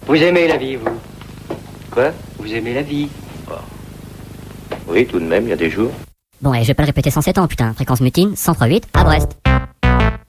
Vous aimez la vie, vous? Quoi? Vous aimez la vie? Oui, tout de même, il y a des jours. Bon, et je vais pas le répéter 107 ans, putain. Fréquence mutine, 103.8, à Brest.